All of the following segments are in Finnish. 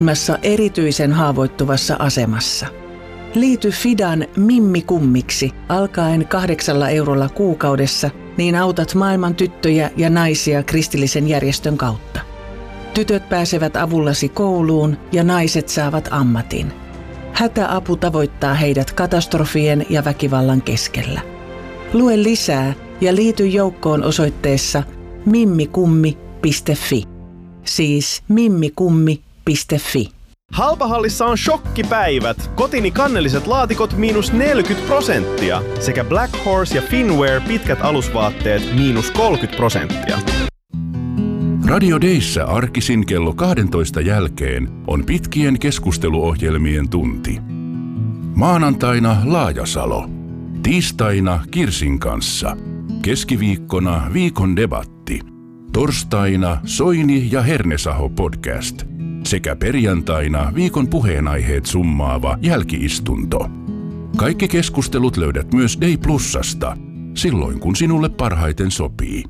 erityisen haavoittuvassa asemassa. Liity Fidan Mimmi-kummiksi alkaen 8 eurolla kuukaudessa, niin autat maailman tyttöjä ja naisia kristillisen järjestön kautta. Tytöt pääsevät avullasi kouluun ja naiset saavat ammatin. Hätäapu tavoittaa heidät katastrofien ja väkivallan keskellä. Lue lisää ja liity joukkoon osoitteessa mimmikummi.fi. Siis mimmikummi.fi. Halpahallissa on shokkipäivät. Kotini kannelliset laatikot -40% sekä Black Horse ja Finwear pitkät alusvaatteet -30%. Radio Dayssä arkisin kello 12 jälkeen on pitkien keskusteluohjelmien tunti. Maanantaina Laajasalo. Tiistaina Kirsin kanssa. Keskiviikkona viikon debatti. Torstaina Soini ja Hernesaho podcast. Sekä perjantaina viikon puheenaiheet summaava jälkiistunto. Kaikki keskustelut löydät myös Day Plusasta, silloin kun sinulle parhaiten sopii.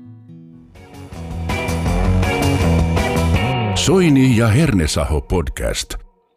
Soini ja Hernesaho podcast.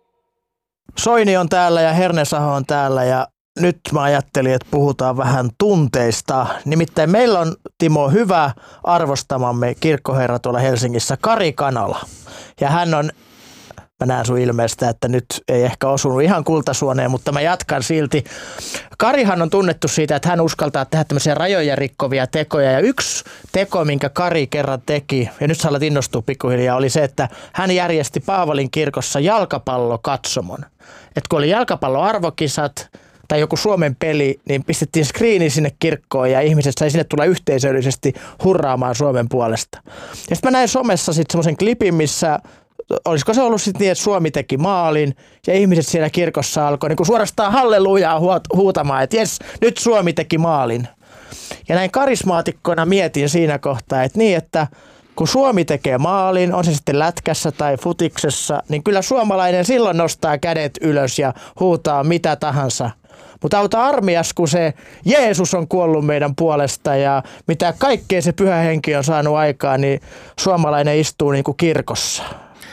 Soini on täällä ja Hernesaho on täällä ja nyt mä ajattelin, että puhutaan vähän tunteista. Nimittäin meillä on, Timo, hyvä arvostamamme kirkkoherra tuolla Helsingissä, Kari Kanala. Ja hän on, mä näen sun ilmeestä, että nyt ei ehkä osunut ihan kultasuoneen, mutta mä jatkan silti. Karihan on tunnettu siitä, että hän uskaltaa tehdä tämmöisiä rajoja rikkovia tekoja. Ja yksi teko, minkä Kari kerran teki, ja nyt sä alat innostua pikkuhiljaa, oli se, että hän järjesti Paavolin kirkossa jalkapallokatsomon. Että kun oli jalkapalloarvokisat tai joku Suomen peli, niin pistettiin screeni sinne kirkkoon ja ihmiset sai sinne tulla yhteisöllisesti hurraamaan Suomen puolesta. Ja sitten mä näin somessa sitten semmoisen klipin, missä olisiko se ollut sitten niin, että Suomi teki maalin ja ihmiset siellä kirkossa alkoi niin kuin suorastaan hallelujaa huutamaan, että jes, nyt Suomi teki maalin. Ja näin karismaatikkona mietin siinä kohtaa, että niin, että kun Suomi tekee maalin, on se sitten lätkässä tai futiksessa, niin kyllä suomalainen silloin nostaa kädet ylös ja huutaa mitä tahansa. Mutta auta armias, kun se Jeesus on kuollut meidän puolesta ja mitä kaikkea se Pyhä Henki on saanut aikaan, niin suomalainen istuu niin kuin kirkossa.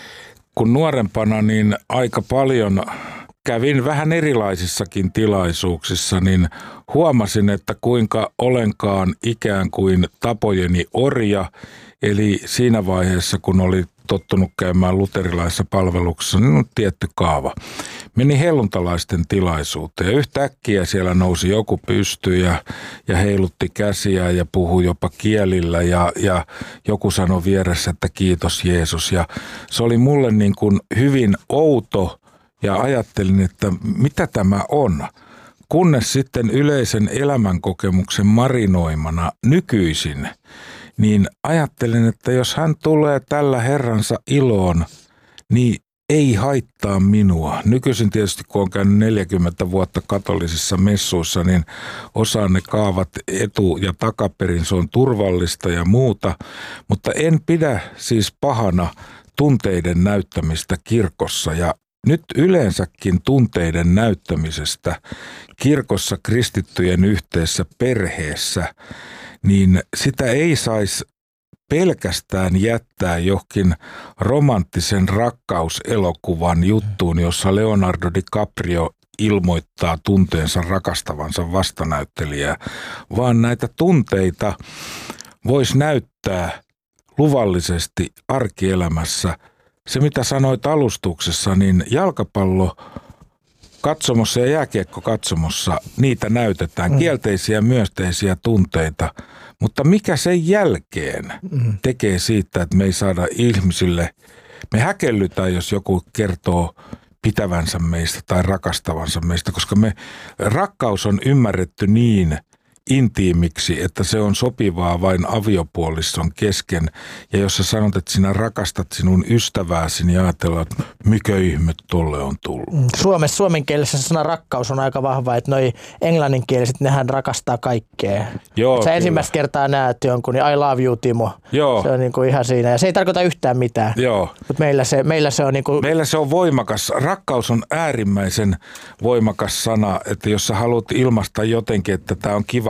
Kun nuorempana niin aika paljon kävin vähän erilaisissakin tilaisuuksissa, niin huomasin, että kuinka olenkaan ikään kuin tapojeni orja. Eli siinä vaiheessa, kun oli tottunut käymään luterilaisessa palveluksessa, niin on tietty kaava. Meni helluntalaisten tilaisuuteen ja yhtäkkiä siellä nousi joku pystyyn ja heilutti käsiä ja puhui jopa kielillä ja joku sanoi vieressä, että kiitos Jeesus. Ja se oli mulle niin kuin hyvin outo ja ajattelin, että mitä tämä on. Kunnes sitten yleisen elämänkokemuksen marinoimana nykyisin, niin ajattelin, että jos hän tulee tällä Herransa iloon, niin ei haittaa minua. Nykyisin tietysti, kun on käynyt 40 vuotta katolisissa messuissa, niin osaan ne kaavat etu- ja takaperin, se on turvallista ja muuta. Mutta en pidä siis pahana tunteiden näyttämistä kirkossa ja nyt yleensäkin tunteiden näyttämisestä kirkossa kristittyjen yhteisessä perheessä, niin sitä ei saisi pelkästään jättää johonkin romanttisen rakkauselokuvan juttuun, jossa Leonardo DiCaprio ilmoittaa tunteensa rakastavansa vastanäyttelijää, vaan näitä tunteita voisi näyttää luvallisesti arkielämässä. Se, mitä sanoit alustuksessa, niin jalkapallo katsomossa ja jääkiekko katsomossa, niitä näytetään, kielteisiä ja myönteisiä tunteita. Mutta mikä sen jälkeen tekee siitä, että me ei saada ihmisille, me häkellytään, jos joku kertoo pitävänsä meistä tai rakastavansa meistä, koska rakkaus on ymmärretty niin intiimiksi, että se on sopivaa vain aviopuolison kesken. Ja jos sä sanot, että sinä rakastat sinun ystävääsi, niin ajatellaan, että mikä ihme tolle on tullut. Suomenkielisessä sana rakkaus on aika vahva, että noi englanninkieliset, nehän rakastaa kaikkea. Joo, sä ensimmäistä kertaa näet jonkun, niin I love you, Timo. Joo. Se on niin kuin ihan siinä. Ja se ei tarkoita yhtään mitään. Joo. Mutta meillä se on niin kuin... Meillä se on voimakas. Rakkaus on äärimmäisen voimakas sana, että jos sä haluat ilmaista jotenkin, että tämä on kiva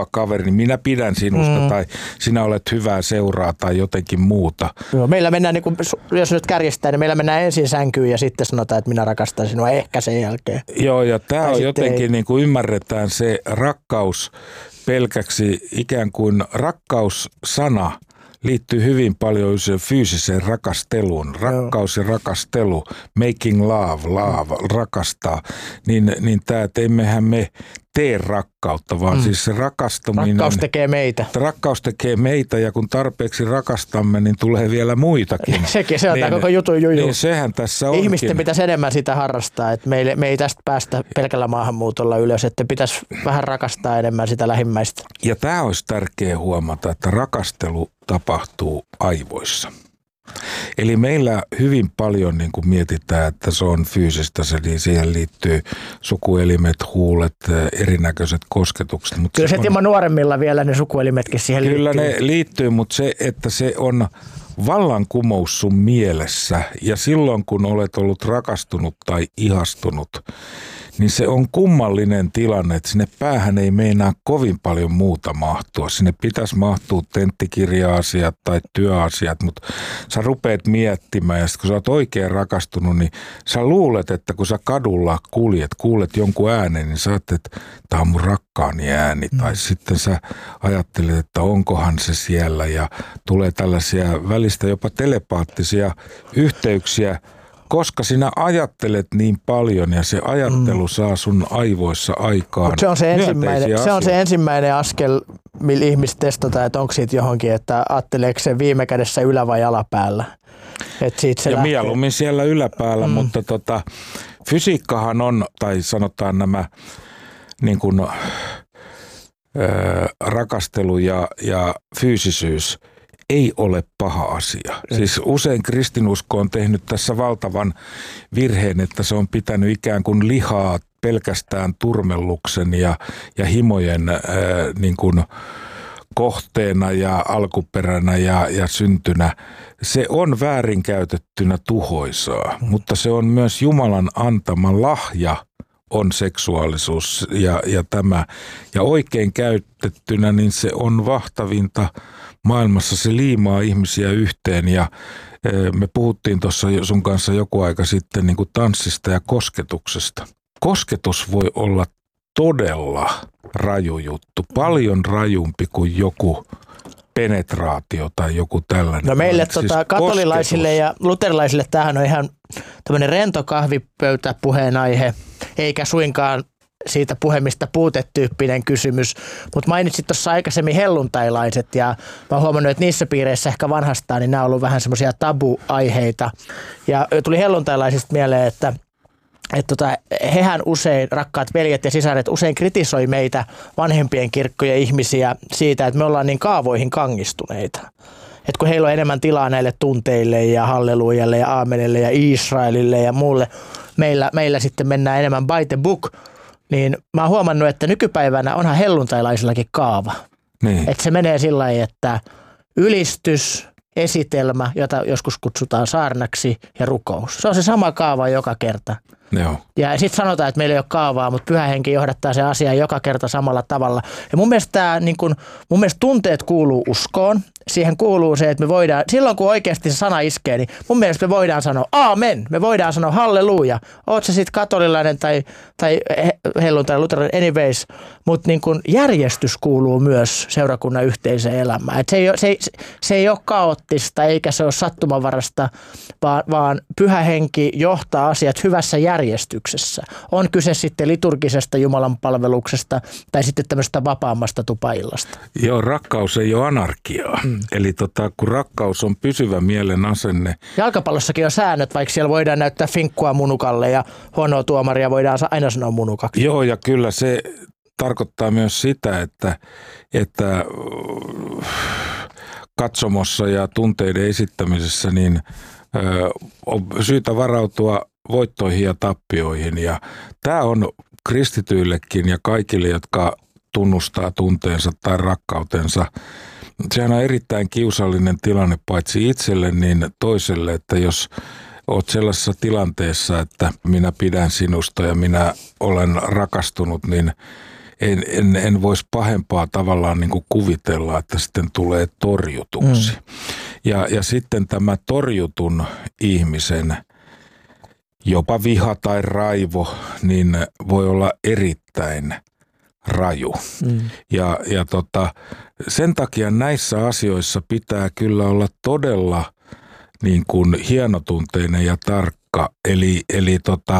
kaveri, niin minä pidän sinusta tai sinä olet hyvää seuraa tai jotenkin muuta. Joo, meillä mennään, niin kuin, jos nyt kärjestää, niin meillä mennään ensin sänkyyn ja sitten sanotaan, että minä rakastan sinua ehkä sen jälkeen. Joo, ja tämä on jotenkin, niin kuin ymmärretään se rakkaus pelkäksi ikään kuin rakkaussana liittyy hyvin paljon fyysiseen rakasteluun. Rakkaus ja rakastelu, making love, rakastaa. Niin tämä, että emmehän me tee rakkautta, vaan siis se rakastuminen. Rakkaus tekee meitä. Rakkaus tekee meitä ja kun tarpeeksi rakastamme, niin tulee vielä muitakin. Se on tämä koko jutun juju. Niin sehän tässä onkin. Ihmisten pitäisi enemmän sitä harrastaa, että me ei tästä päästä pelkällä maahanmuutolla ylös, että pitäisi vähän rakastaa enemmän sitä lähimmäistä. Ja tämä olisi tärkeää huomata, että rakastelu tapahtuu aivoissa. Eli meillä hyvin paljon niin kuin mietitään, että se on fyysistä, niin siihen liittyy sukuelimet, huulet, erinäköiset kosketukset. Mutta kyllä se Timo nuoremmilla vielä ne sukuelimetkin siihen liittyy. Kyllä ne liittyy, mutta se, että se on vallankumous sun mielessä ja silloin kun olet ollut rakastunut tai ihastunut, niin se on kummallinen tilanne, että sinne päähän ei meinaa kovin paljon muuta mahtua. Sinne pitäisi mahtua tenttikirja-asiat tai työasiat, mutta sä rupeat miettimään ja sitten kun sä oot oikein rakastunut, niin sä luulet, että kun sä kadulla kuulet jonkun äänen, niin sä ajattelet, että tää on mun rakkaani ääni. Tai sitten sä ajattelet, että onkohan se siellä ja tulee tällaisia välistä jopa telepaattisia yhteyksiä, koska sinä ajattelet niin paljon ja se ajattelu saa sun aivoissa aikaan. Se on se ensimmäinen askel, millä ihmiset testataan, että onko siitä johonkin, että ajatteleeko se viime kädessä ylä- vai alapäällä. Ja mieluummin siellä yläpäällä, mutta fysiikkahan on, tai sanotaan nämä niin kuin, rakastelu ja fyysisyys, ei ole paha asia. Siis usein kristinusko on tehnyt tässä valtavan virheen, että se on pitänyt ikään kuin lihaa pelkästään turmelluksen ja himojen niin kuin kohteena ja alkuperänä ja syntynä. Se on väärinkäytettynä tuhoisaa, mutta se on myös Jumalan antama lahja on seksuaalisuus ja tämä. Ja oikein käytettynä, niin se on vahtavinta maailmassa. Se liimaa ihmisiä yhteen ja me puhuttiin tuossa sun kanssa joku aika sitten niin kuin tanssista ja kosketuksesta. Kosketus voi olla todella raju juttu, paljon rajumpi kuin joku penetraatio tai joku tällainen. No meille katolilaisille ja luterilaisille tämähän on ihan tämmöinen rento kahvipöytäpuheenaihe, eikä suinkaan siitä puhemista puutetyyppinen kysymys. Mutta mainitsit tuossa aikaisemmin helluntailaiset ja mä oon huomannut, että niissä piireissä ehkä vanhastaan, niin nämä on ollut vähän semmoisia tabuaiheita. Ja tuli helluntailaisista mieleen, että hehän usein, rakkaat veljet ja sisaret, usein kritisoi meitä vanhempien kirkkojen ihmisiä siitä, että me ollaan niin kaavoihin kangistuneita. Että kun heillä on enemmän tilaa näille tunteille ja hallelujalle ja aamenille ja Israelille ja muulle, meillä sitten mennään enemmän by the book, niin mä oon huomannut, että nykypäivänä onhan helluntailaisillakin kaava. Niin. Että se menee sillä lailla, että ylistys, esitelmä, jota joskus kutsutaan saarnaksi ja rukous. Se on se sama kaava joka kerta. Joo. Ja sitten sanotaan, että meillä ei ole kaavaa, mutta Pyhä Henki johdattaa se asiaa joka kerta samalla tavalla. Ja mun mielestä, mun mielestä tunteet kuuluu uskoon. Siihen kuuluu se, että me voidaan, silloin kun oikeasti se sana iskee, niin mun mielestä me voidaan sanoa aamen. Me voidaan sanoa halleluja. Oot se sitten katolilainen tai helluntai luterilainen anyways. Mutta niin kun järjestys kuuluu myös seurakunnan yhteiseen elämään. Et se ei ole kaoottista eikä se ole sattumanvarasta, vaan Pyhä Henki johtaa asiat hyvässä järjestyksessä. On kyse sitten liturgisesta Jumalan palveluksesta tai sitten tämmöistä vapaammasta tupaillasta. Joo, rakkaus ei ole anarkiaa. Eli kun rakkaus on pysyvä mielen asenne. Jalkapallossakin on säännöt, vaikka siellä voidaan näyttää finkkua munukalle ja huonoa tuomaria voidaan aina sanoa munukaksi. Joo, ja kyllä se tarkoittaa myös sitä, että katsomossa ja tunteiden esittämisessä niin on syytä varautua voittoihin ja tappioihin. Ja tämä on kristityillekin ja kaikille, jotka tunnustaa tunteensa tai rakkautensa. Sehän on erittäin kiusallinen tilanne paitsi itselle, niin toiselle, että jos olet sellaisessa tilanteessa, että minä pidän sinusta ja minä olen rakastunut, niin en voisi pahempaa tavallaan niin kuin kuvitella, että sitten tulee torjutuksi. Ja sitten tämä torjutun ihmisen jopa viha tai raivo, niin voi olla erittäin raju. Ja sen takia näissä asioissa pitää kyllä olla todella niin kuin hienotunteinen ja tarkka. Eli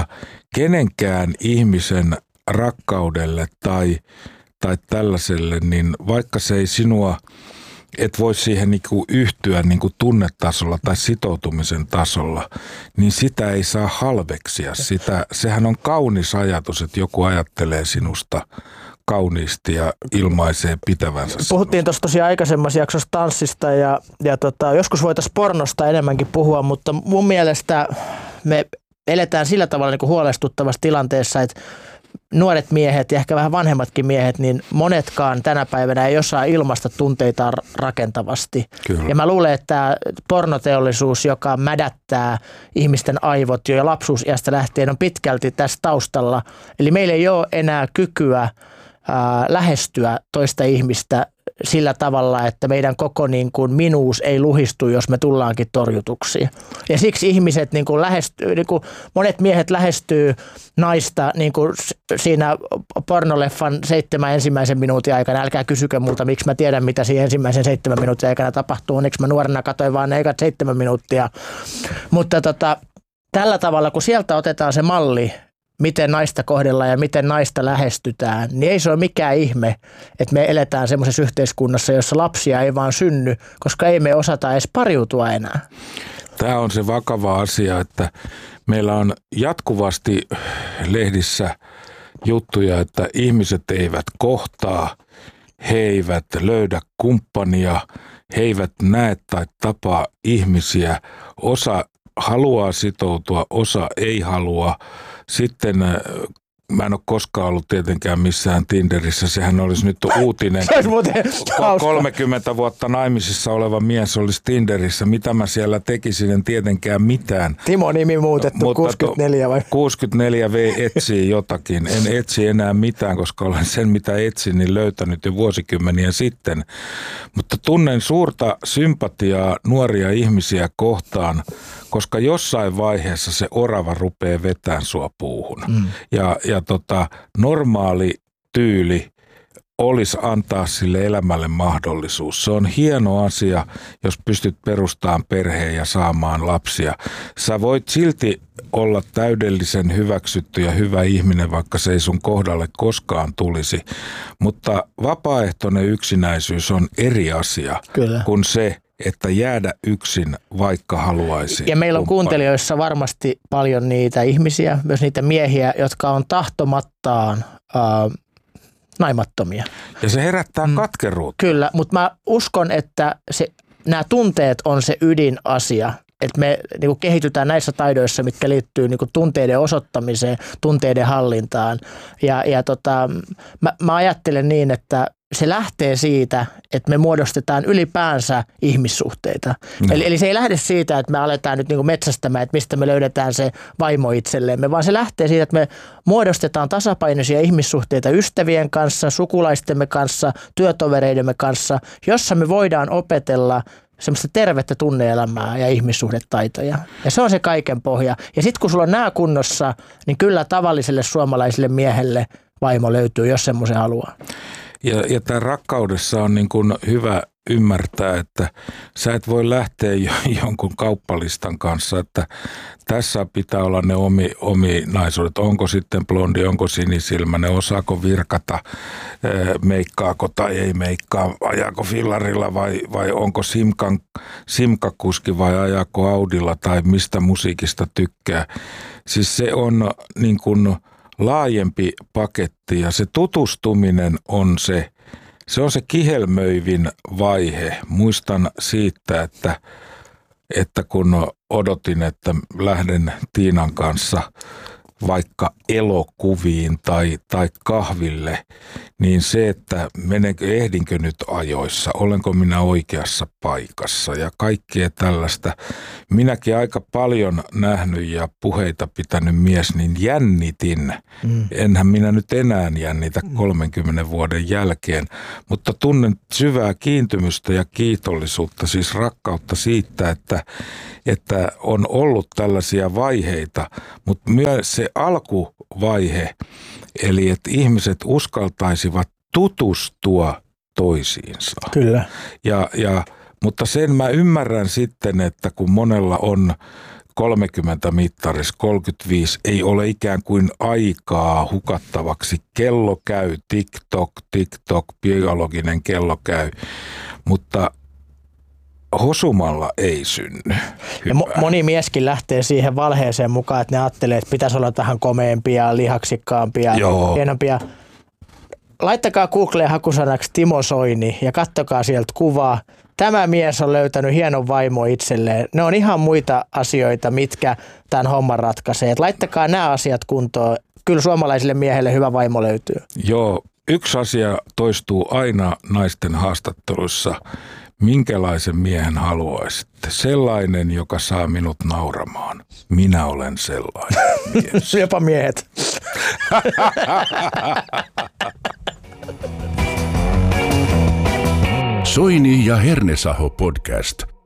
kenenkään ihmisen rakkaudelle tai tällaiselle, niin vaikka se ei sinua, et voi siihen niinku yhtyä niinku tunnetasolla tai sitoutumisen tasolla, niin sitä ei saa halveksia. Sehän on kaunis ajatus, että joku ajattelee sinusta kauniisti ja ilmaisee pitävänsä. Puhuttiin tuossa tosiaan aikaisemmassa jaksossa tanssista ja joskus voitaisiin pornosta enemmänkin puhua, mutta mun mielestä me eletään sillä tavalla niin kuin huolestuttavassa tilanteessa, että nuoret miehet ja ehkä vähän vanhemmatkin miehet, niin monetkaan tänä päivänä ei osaa ilmaista tunteitaan rakentavasti. Kyllä. Ja mä luulen, että pornoteollisuus, joka mädättää ihmisten aivot jo lapsuusiästä lähtien, on pitkälti tässä taustalla. Eli meillä ei ole enää kykyä lähestyä toista ihmistä sillä tavalla, että meidän koko niin kuin minuus ei luhistu, jos me tullaankin torjutuksi. Ja siksi ihmiset, niin kuin monet miehet lähestyy naista niin kuin siinä pornoleffan 7 ensimmäisen minuutin aikana. Älkää kysykö multa, miksi mä tiedän, mitä siinä ensimmäisen 7 minuutin aikana tapahtuu. Onneksi mä nuorena katsoin vaan ne ekat 7 minuuttia. Mutta tällä tavalla, kun sieltä otetaan se malli, miten naista kohdellaan ja miten naista lähestytään, niin ei se ole mikään ihme, että me eletään semmoisessa yhteiskunnassa, jossa lapsia ei vaan synny, koska ei me osata edes pariutua enää. Tämä on se vakava asia, että meillä on jatkuvasti lehdissä juttuja, että ihmiset eivät kohtaa, he eivät löydä kumppania, he eivät näe tai tapaa ihmisiä, osa haluaa sitoutua, osa ei halua. Sitten mä en ole koskaan ollut tietenkään missään Tinderissä. Sehän olisi nyt uutinen. 30 vuotta naimisissa oleva mies olisi Tinderissä. Mitä mä siellä tekisin, en tietenkään mitään. Timo nimi muutettu, mutta 64 vai? 64V etsii jotakin. En etsi enää mitään, koska olen sen mitä etsin, niin löytänyt jo vuosikymmeniä sitten. Mutta tunnen suurta sympatiaa nuoria ihmisiä kohtaan, koska jossain vaiheessa se orava rupeaa vetämään sua puuhun. Ja normaali tyyli olisi antaa sille elämälle mahdollisuus. Se on hieno asia, jos pystyt perustamaan perheen ja saamaan lapsia. Sä voit silti olla täydellisen hyväksytty ja hyvä ihminen, vaikka se ei sun kohdalle koskaan tulisi. Mutta vapaaehtoinen yksinäisyys on eri asia kuin se, että jäädä yksin, vaikka haluaisi. Ja meillä on kuuntelijoissa varmasti paljon niitä ihmisiä, myös niitä miehiä, jotka on tahtomattaan naimattomia. Ja se herättää katkeruutta. Kyllä, mutta mä uskon, että nämä tunteet on se ydinasia. Että me niin kuin kehitytään näissä taidoissa, mitkä liittyy niin kuin tunteiden osoittamiseen, tunteiden hallintaan. Mä ajattelen niin, että se lähtee siitä, että me muodostetaan ylipäänsä ihmissuhteita. Eli se ei lähde siitä, että me aletaan nyt niin kuin metsästämään, että mistä me löydetään se vaimo itsellemme, vaan se lähtee siitä, että me muodostetaan tasapainoisia ihmissuhteita ystävien kanssa, sukulaistemme kanssa, työtovereidemme kanssa, jossa me voidaan opetella semmoista tervettä tunne-elämää ja ihmissuhdetaitoja. Ja se on se kaiken pohja. Ja sitten kun sulla on nämä kunnossa, niin kyllä tavalliselle suomalaiselle miehelle vaimo löytyy, jos semmoisen haluaa. Ja tämän rakkaudessa on niin kuin hyvä ymmärtää, että sä et voi lähteä jonkun kauppalistan kanssa, että tässä pitää olla ne ominaisuudet. Onko sitten blondi, onko sinisilmäinen, osaako virkata, meikkaako tai ei meikkaa, ajaako fillarilla vai onko simkakuski vai ajaako Audilla tai mistä musiikista tykkää. Siis se on niin kuin laajempi paketti ja se tutustuminen on se kihelmöivin vaihe. Muistan siitä, että kun odotin, että lähden Tiinan kanssa vaikka elokuviin tai kahville, niin se, että ehdinkö nyt ajoissa, olenko minä oikeassa paikassa ja kaikkea tällaista. Minäkin aika paljon nähnyt ja puheita pitänyt mies, niin jännitin. Enhän minä nyt enää jännitä 30 vuoden jälkeen, mutta tunnen syvää kiintymystä ja kiitollisuutta, siis rakkautta siitä, että on ollut tällaisia vaiheita, mutta myös se alkuvaihe, eli että ihmiset uskaltaisivat tutustua toisiinsa. Kyllä. Mutta sen mä ymmärrän sitten, että kun monella on 30 mittaris, 35, ei ole ikään kuin aikaa hukattavaksi. Kello käy, TikTok, biologinen kello käy, mutta hosumalla ei synny. Ja moni mieskin lähtee siihen valheeseen mukaan, että ne ajattelee, että pitäisi olla vähän komeampia, lihaksikkaampia, hienompia. Laittakaa Googleen hakusanaksi Timo Soini ja kattokaa sieltä kuvaa. Tämä mies on löytänyt hienon vaimo itselleen. Ne on ihan muita asioita, mitkä tämän homman ratkaisee. Laittakaa nämä asiat kuntoon. Kyllä suomalaisille miehelle hyvä vaimo löytyy. Joo, yksi asia toistuu aina naisten haastatteluissa. Minkälaisen miehen haluaisitte? Sellainen, joka saa minut nauramaan. Minä olen sellainen mies. Jopa miehet. Soini ja Hernesaho podcast.